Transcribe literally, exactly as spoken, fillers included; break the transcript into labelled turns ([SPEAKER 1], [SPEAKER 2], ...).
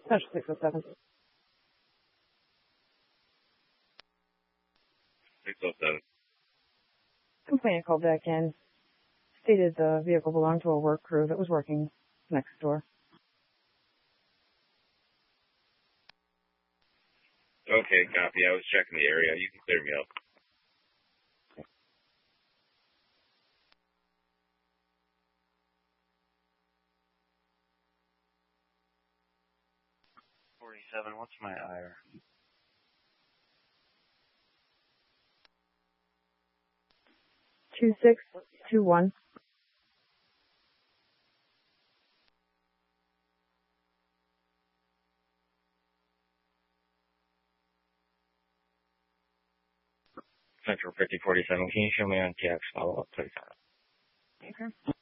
[SPEAKER 1] Central six oh seven.
[SPEAKER 2] six oh seven.
[SPEAKER 1] Complainant called back in. Stated the vehicle belonged to a work crew that was working next door.
[SPEAKER 2] Okay, copy. I was checking the area. You can clear me up. forty-seven, what's my I R?
[SPEAKER 1] two six two one.
[SPEAKER 2] Central fifty forty-seven. Can you show me on T X follow-up, please?
[SPEAKER 1] Okay.